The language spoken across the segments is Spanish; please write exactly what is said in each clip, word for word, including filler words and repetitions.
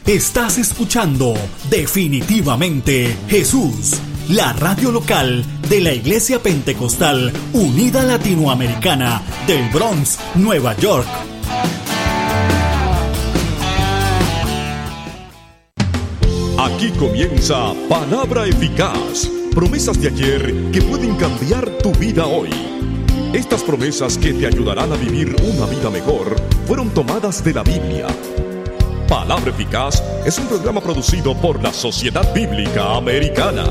Estás escuchando Definitivamente Jesús, la radio local de la Iglesia Pentecostal Unida Latinoamericana del Bronx, Nueva York. Aquí comienza Palabra Eficaz, promesas de ayer que pueden cambiar tu vida hoy. Estas promesas que te ayudarán a vivir una vida mejor fueron tomadas de la Biblia. Palabra Eficaz es un programa producido por la Sociedad Bíblica Americana.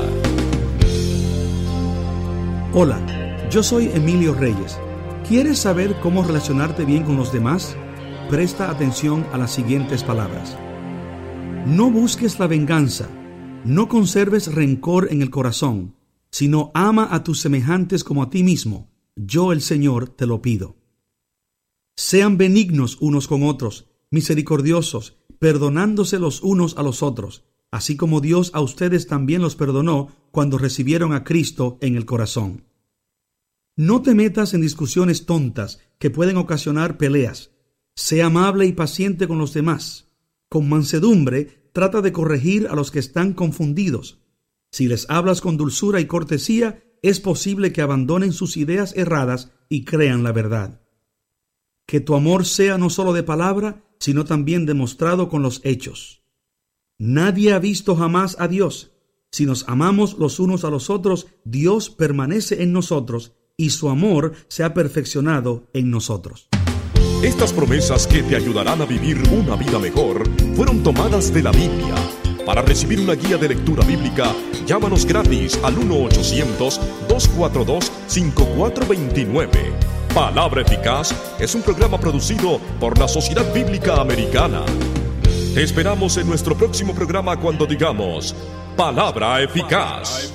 Hola, yo soy Emilio Reyes. ¿Quieres saber cómo relacionarte bien con los demás? Presta atención a las siguientes palabras. No busques la venganza, no conserves rencor en el corazón, sino ama a tus semejantes como a ti mismo. Yo, el Señor, te lo pido. Sean benignos unos con otros, misericordiosos, perdonándose los unos a los otros, así como Dios a ustedes también los perdonó cuando recibieron a Cristo en el corazón. No te metas en discusiones tontas que pueden ocasionar peleas. Sé amable y paciente con los demás. Con mansedumbre, trata de corregir a los que están confundidos. Si les hablas con dulzura y cortesía, es posible que abandonen sus ideas erradas y crean la verdad. Que tu amor sea no solo de palabra, sino también demostrado con los hechos. Nadie ha visto jamás a Dios. Si nos amamos los unos a los otros, Dios permanece en nosotros y su amor se ha perfeccionado en nosotros. Estas promesas que te ayudarán a vivir una vida mejor fueron tomadas de la Biblia. Para recibir una guía de lectura bíblica, llámanos gratis al uno ochocientos, dos cuatro dos, cinco cuatro dos nueve. Palabra Eficaz es un programa producido por la Sociedad Bíblica Americana. Te esperamos en nuestro próximo programa cuando digamos Palabra Eficaz.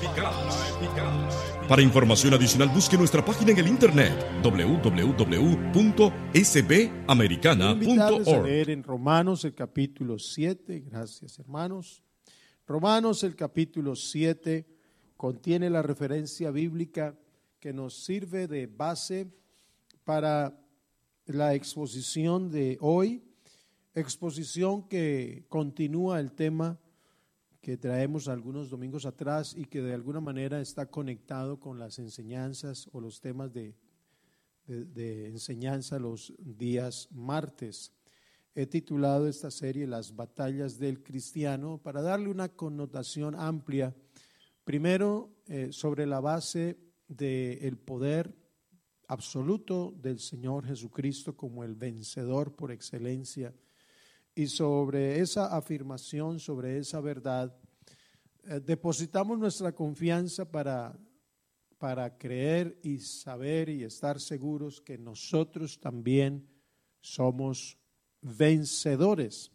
Para información adicional, busque nuestra página en el internet doble u doble u doble u punto s b americana punto org. Invitarles a leer en Romanos el capítulo siete. Gracias, hermanos. Romanos el capítulo siete contiene la referencia bíblica que nos sirve de base para la exposición de hoy, exposición que continúa el tema que traemos algunos domingos atrás y que de alguna manera está conectado con las enseñanzas o los temas de, de, de enseñanza los días martes. He titulado esta serie Las batallas del cristiano para darle una connotación amplia, primero eh, sobre la base del poder absoluto del Señor Jesucristo como el vencedor por excelencia. Y sobre esa afirmación, sobre esa verdad, eh, depositamos nuestra confianza para, para creer y saber y estar seguros que nosotros también somos vencedores.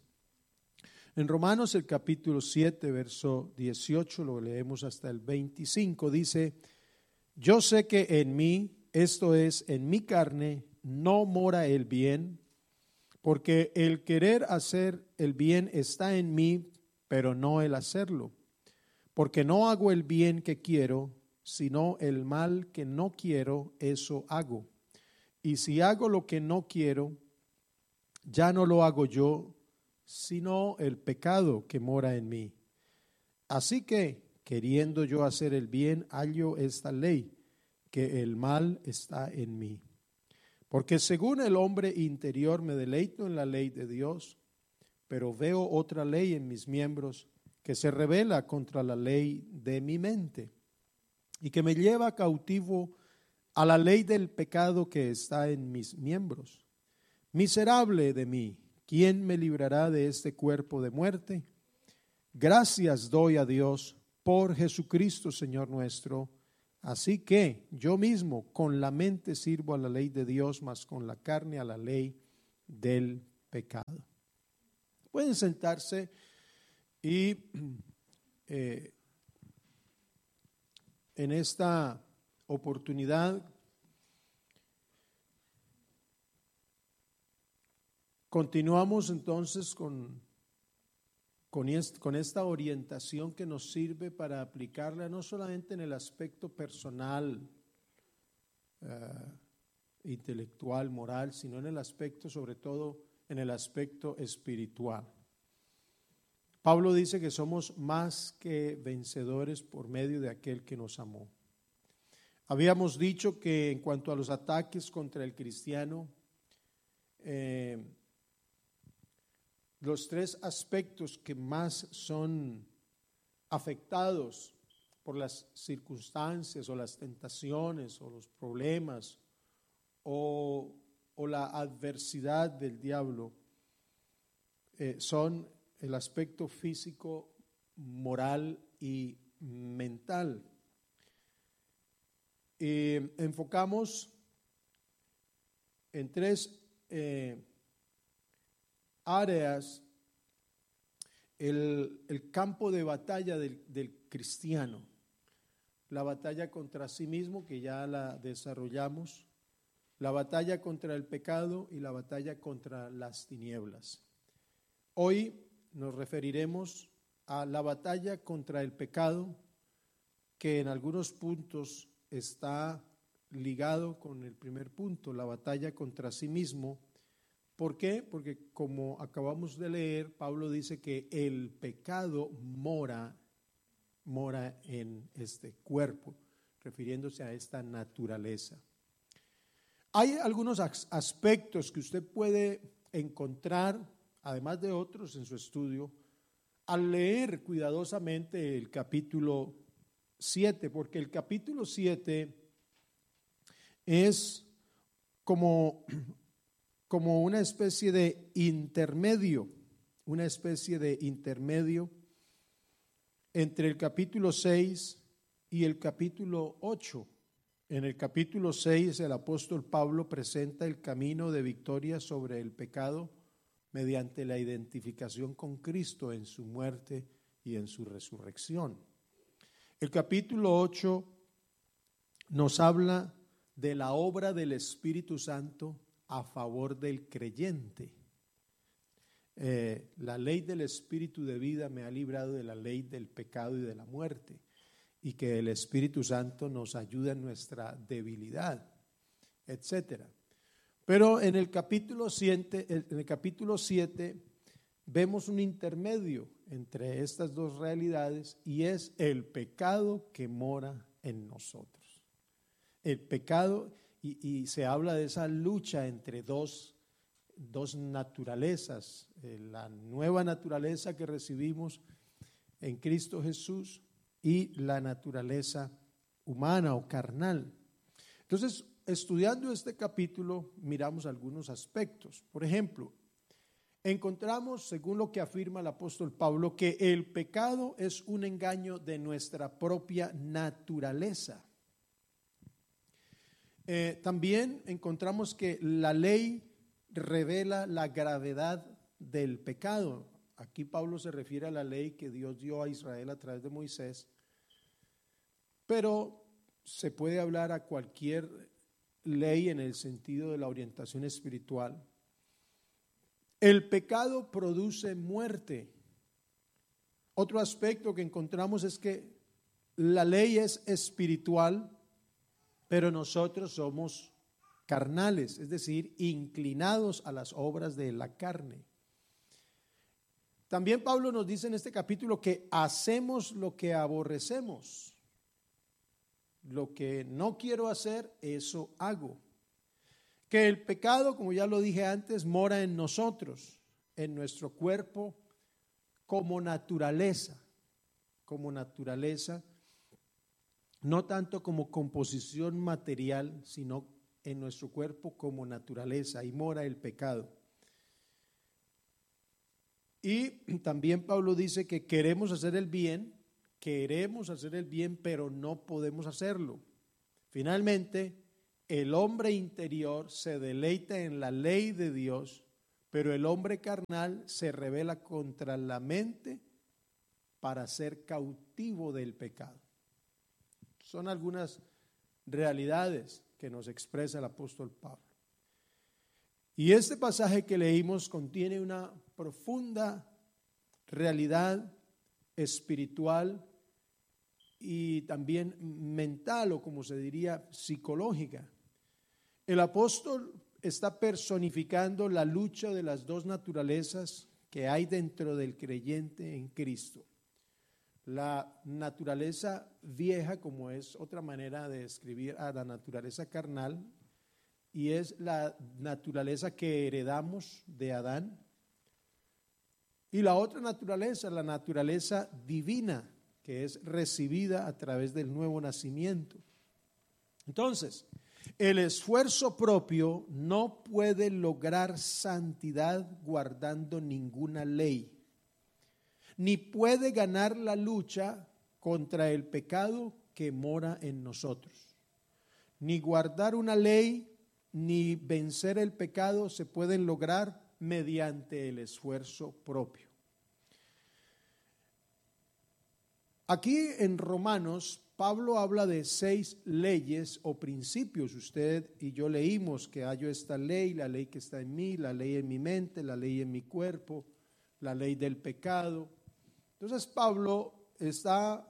En Romanos el capítulo siete, verso dieciocho, lo leemos hasta el veinticinco, dice: yo sé que en mí, esto es, en mi carne, no mora el bien, porque el querer hacer el bien está en mí, pero no el hacerlo. Porque no hago el bien que quiero, sino el mal que no quiero, eso hago. Y si hago lo que no quiero, ya no lo hago yo, sino el pecado que mora en mí. Así que, queriendo yo hacer el bien, hallo esta ley, que el mal está en mí. Porque según el hombre interior me deleito en la ley de Dios, pero veo otra ley en mis miembros que se rebela contra la ley de mi mente y que me lleva cautivo a la ley del pecado que está en mis miembros. Miserable de mí, ¿quién me librará de este cuerpo de muerte? Gracias doy a Dios por Jesucristo, Señor nuestro. Así que yo mismo con la mente sirvo a la ley de Dios, mas con la carne a la ley del pecado. Pueden sentarse y eh, en esta oportunidad continuamos entonces con Con, est, con esta orientación que nos sirve para aplicarla no solamente en el aspecto personal, uh, intelectual, moral, sino en el aspecto, sobre todo, en el aspecto espiritual. Pablo dice que somos más que vencedores por medio de aquel que nos amó. Habíamos dicho que en cuanto a los ataques contra el cristiano, eh, los tres aspectos que más son afectados por las circunstancias o las tentaciones o los problemas o, o la adversidad del diablo eh, son el aspecto físico, moral y mental. Eh, enfocamos en tres eh, áreas el, el campo de batalla del, del cristiano. La batalla contra sí mismo, que ya la desarrollamos, la batalla contra el pecado y la batalla contra las tinieblas. Hoy nos referiremos a la batalla contra el pecado, que en algunos puntos está ligado con el primer punto, la batalla contra sí mismo. ¿Por qué? Porque como acabamos de leer, Pablo dice que el pecado mora, mora en este cuerpo, refiriéndose a esta naturaleza. Hay algunos aspectos que usted puede encontrar, además de otros en su estudio, al leer cuidadosamente el capítulo siete, porque el capítulo siete es como, como una especie de intermedio, una especie de intermedio entre el capítulo seis y el capítulo ocho. En el capítulo seis el apóstol Pablo presenta el camino de victoria sobre el pecado mediante la identificación con Cristo en su muerte y en su resurrección. El capítulo ocho nos habla de la obra del Espíritu Santo a favor del creyente. Eh, la ley del Espíritu de vida me ha librado de la ley del pecado y de la muerte, y que el Espíritu Santo nos ayuda en nuestra debilidad, etcétera. Pero en el capítulo siete, en el capítulo siete vemos un intermedio entre estas dos realidades, y es el pecado que mora en nosotros. El pecado, y, y se habla de esa lucha entre dos, dos naturalezas, eh, la nueva naturaleza que recibimos en Cristo Jesús y la naturaleza humana o carnal. Entonces, estudiando este capítulo, miramos algunos aspectos. Por ejemplo, encontramos, según lo que afirma el apóstol Pablo, que el pecado es un engaño de nuestra propia naturaleza. Eh, también encontramos que la ley revela la gravedad del pecado. Aquí Pablo se refiere a la ley que Dios dio a Israel a través de Moisés, pero se puede hablar a cualquier ley en el sentido de la orientación espiritual. El pecado produce muerte. Otro aspecto que encontramos es que la ley es espiritual, pero nosotros somos carnales, es decir, inclinados a las obras de la carne. También Pablo nos dice en este capítulo que hacemos lo que aborrecemos. Lo que no quiero hacer, eso hago. Que el pecado, como ya lo dije antes, mora en nosotros, en nuestro cuerpo, como naturaleza, como naturaleza, no tanto como composición material, sino en nuestro cuerpo como naturaleza, ahí mora el pecado. Y también Pablo dice que queremos hacer el bien, queremos hacer el bien, pero no podemos hacerlo. Finalmente, el hombre interior se deleita en la ley de Dios, pero el hombre carnal se rebela contra la mente para ser cautivo del pecado. Son algunas realidades que nos expresa el apóstol Pablo. Y este pasaje que leímos contiene una profunda realidad espiritual y también mental, o como se diría, psicológica. El apóstol está personificando la lucha de las dos naturalezas que hay dentro del creyente en Cristo. La naturaleza vieja, como es otra manera de describir a la naturaleza carnal, y es la naturaleza que heredamos de Adán. Y la otra naturaleza, la naturaleza divina, que es recibida a través del nuevo nacimiento. Entonces, el esfuerzo propio no puede lograr santidad guardando ninguna ley, ni puede ganar la lucha contra el pecado que mora en nosotros. Ni guardar una ley, ni vencer el pecado se pueden lograr mediante el esfuerzo propio. Aquí en Romanos, Pablo habla de seis leyes o principios. Usted y yo leímos que hallo esta ley, la ley que está en mí, la ley en mi mente, la ley en mi cuerpo, la ley del pecado. Entonces Pablo está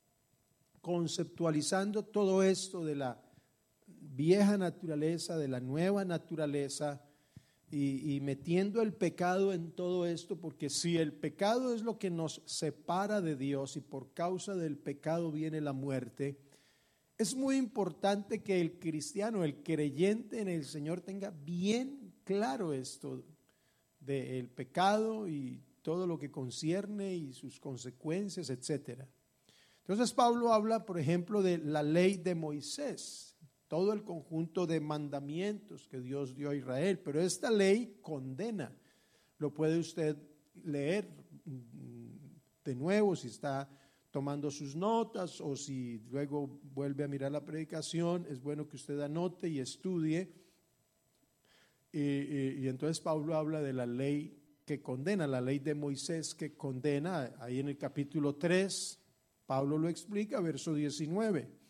conceptualizando todo esto de la vieja naturaleza, de la nueva naturaleza, y, y metiendo el pecado en todo esto, porque si el pecado es lo que nos separa de Dios y por causa del pecado viene la muerte, es muy importante que el cristiano, el creyente en el Señor, tenga bien claro esto del pecado y todo lo que concierne y sus consecuencias, etcétera. Entonces Pablo habla, por ejemplo, de la ley de Moisés, todo el conjunto de mandamientos que Dios dio a Israel, pero esta ley condena. Lo puede usted leer de nuevo si está tomando sus notas o si luego vuelve a mirar la predicación. Es bueno que usted anote y estudie. Y, y, y entonces Pablo habla de la ley que condena, la ley de Moisés que condena. Ahí en el capítulo tres, Pablo lo explica, verso diecinueve.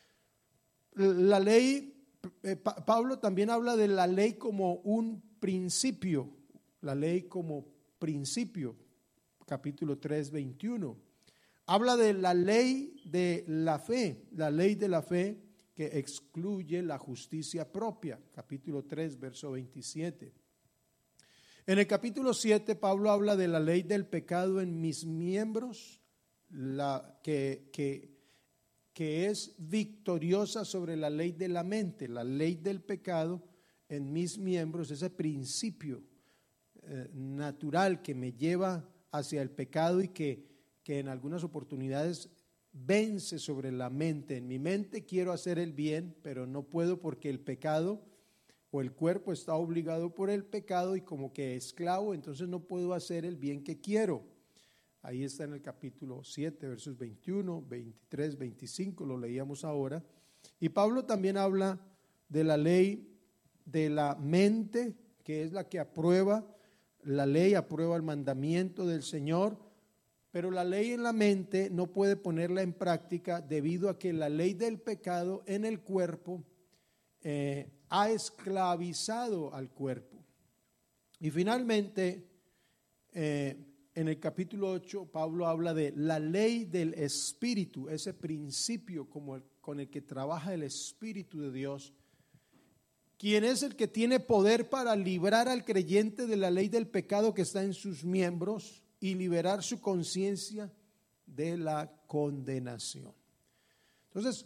La ley, eh, pa- Pablo también habla de la ley como un principio, la ley como principio, capítulo tres, veintiuno. Habla de la ley de la fe, la ley de la fe que excluye la justicia propia, capítulo tres, verso veintisiete. En el capítulo siete, Pablo habla de la ley del pecado en mis miembros, la que, que que es victoriosa sobre la ley de la mente, la ley del pecado en mis miembros, ese principio eh, natural que me lleva hacia el pecado y que, que en algunas oportunidades vence sobre la mente. En mi mente quiero hacer el bien, pero no puedo porque el pecado o el cuerpo está obligado por el pecado y como que esclavo, entonces no puedo hacer el bien que quiero. Ahí está en el capítulo siete, versos veintiuno, veintitrés, veinticinco, lo leíamos ahora. Y Pablo también habla de la ley de la mente, que es la que aprueba, la ley aprueba el mandamiento del Señor, pero la ley en la mente no puede ponerla en práctica debido a que la ley del pecado en el cuerpo eh, ha esclavizado al cuerpo. Y finalmente, eh, en el capítulo ocho, Pablo habla de la ley del Espíritu, ese principio como el, con el que trabaja el Espíritu de Dios, quien es el que tiene poder para librar al creyente de la ley del pecado que está en sus miembros y liberar su conciencia de la condenación. Entonces,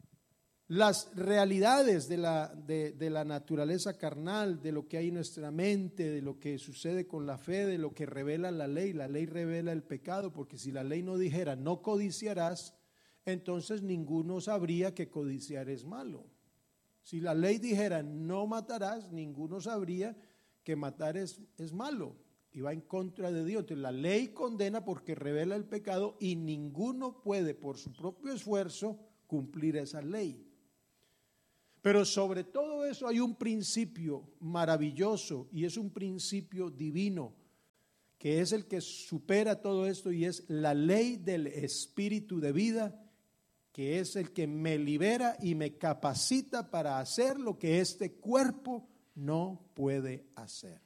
las realidades de la, de, de la naturaleza carnal, de lo que hay en nuestra mente, de lo que sucede con la fe, de lo que revela la ley. La ley revela el pecado, porque si la ley no dijera no codiciarás, entonces ninguno sabría que codiciar es malo. Si la ley dijera no matarás, ninguno sabría que matar es, es malo y va en contra de Dios. Entonces la ley condena porque revela el pecado y ninguno puede por su propio esfuerzo cumplir esa ley. Pero sobre todo eso hay un principio maravilloso y es un principio divino que es el que supera todo esto y es la ley del espíritu de vida, que es el que me libera y me capacita para hacer lo que este cuerpo no puede hacer.